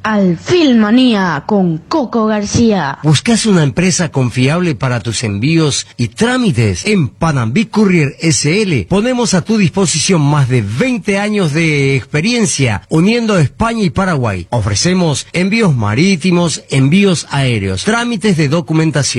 al Filmanía con Coco García. ¿Buscas una empresa confiable para tus envíos y trámites? En Panambi Courier SL ponemos a tu disposición más de 20 años de experiencia uniendo España y Paraguay. Ofrecemos envíos marítimos, envíos aéreos, trámites de documentación.